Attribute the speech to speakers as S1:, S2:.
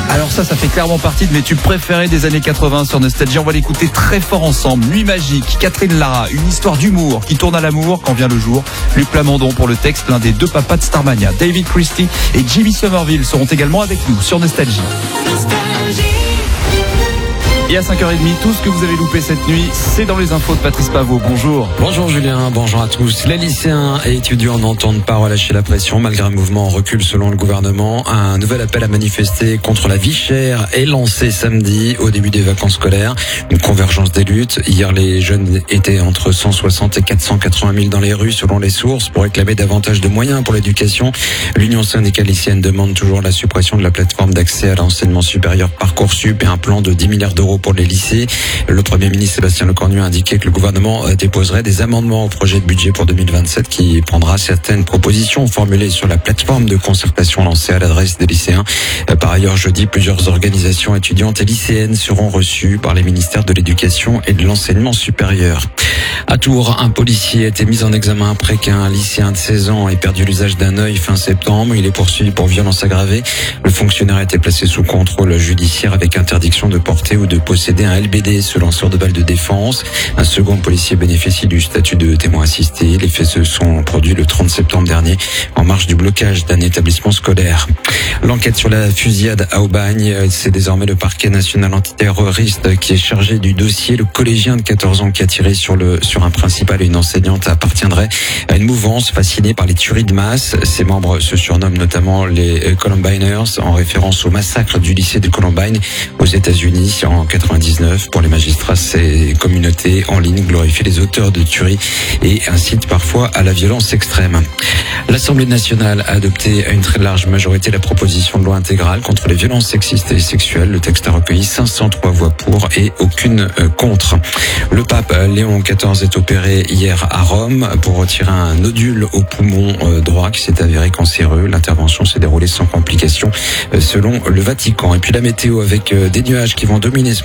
S1: Alors ça fait clairement partie de mes tubes préférés des années 80 sur Nostalgie. On va l'écouter très fort ensemble. Nuit magique, Catherine Lara, une histoire d'humour qui tourne à l'amour quand vient le jour. Luc Plamondon pour le texte, l'un des deux papas de Starmania. David Christie et Jimmy Somerville seront également avec nous sur Nostalgie. Et à 5h30, tout ce que vous avez loupé cette nuit, c'est dans les infos de Patrice Pavot. Bonjour.
S2: Bonjour Julien, bonjour à tous. Les lycéens et étudiants n'entendent pas relâcher la pression malgré un mouvement en recul selon le gouvernement. Un nouvel appel à manifester contre la vie chère est lancé samedi au début des vacances scolaires. Une convergence des luttes. Hier, les jeunes étaient entre 160 et 480 000 dans les rues selon les sources pour réclamer davantage de moyens pour l'éducation. L'Union syndicale lycéenne demande toujours la suppression de la plateforme d'accès à l'enseignement supérieur Parcoursup et un plan de 10 milliards d'euros pour les lycées. Le Premier ministre Sébastien Lecornu a indiqué que le gouvernement déposerait des amendements au projet de budget pour 2027 qui prendra certaines propositions formulées sur la plateforme de concertation lancée à l'adresse des lycéens. Par ailleurs, jeudi, plusieurs organisations étudiantes et lycéennes seront reçues par les ministères de l'Éducation et de l'Enseignement supérieur. À Tours, un policier a été mis en examen après qu'un lycéen de 16 ans ait perdu l'usage d'un œil fin septembre. Il est poursuivi pour violence aggravée. Le fonctionnaire a été placé sous contrôle judiciaire avec interdiction de porter ou de posséder un LBD, ce lanceur de balles de défense. Un second policier bénéficie du statut de témoin assisté. Les faits se sont produits le 30 septembre dernier en marge du blocage d'un établissement scolaire. L'enquête sur la fusillade à Aubagne, c'est désormais le parquet national antiterroriste qui est chargé du dossier. Le collégien de 14 ans qui a tiré sur un principal et une enseignante appartiendrait à une mouvance fascinée par les tueries de masse. Ses membres se surnomment notamment les Columbiners en référence au massacre du lycée de Columbine aux États-Unis en 99. Pour les magistrats, ces communautés en ligne glorifient les auteurs de tueries et incitent parfois à la violence extrême. L'Assemblée nationale a adopté à une très large majorité la proposition de loi intégrale contre les violences sexistes et sexuelles. Le texte a recueilli 503 voix pour et aucune contre. Le pape Léon XIV est opéré hier à Rome pour retirer un nodule au poumon droit qui s'est avéré cancéreux. L'intervention s'est déroulée sans complications selon le Vatican. Et puis la météo avec des nuages qui vont dominer ce